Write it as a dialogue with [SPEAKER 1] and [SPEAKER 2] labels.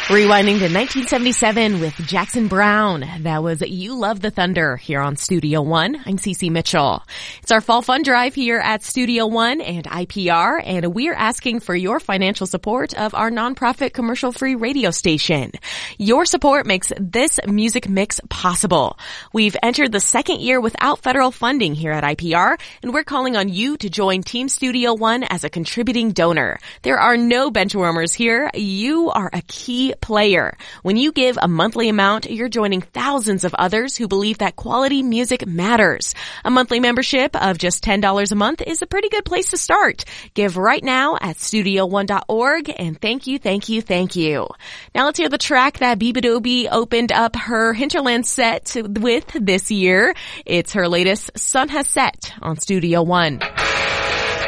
[SPEAKER 1] Rewinding to 1977 with Jackson Browne. That was You Love the Thunder here on Studio One. I'm Cece Mitchell. It's our Fall Fun Drive here at Studio One and IPR, and we're asking for your financial support of our nonprofit commercial-free radio station. Your support makes this music mix possible. We've entered the second year without federal funding here at IPR, and we're calling on you to join Team Studio One as a contributing donor. There are no benchwarmers here. You are a key player. When you give a monthly amount, you're joining thousands of others who believe that quality music matters. A monthly membership of just $10 a month is a pretty good place to start. Give right now at studio1.org, and thank you, thank you, thank you. Now let's hear the track that Beabadobe opened up her Hinterland set with this year. It's her latest Sun Has Set on Studio One.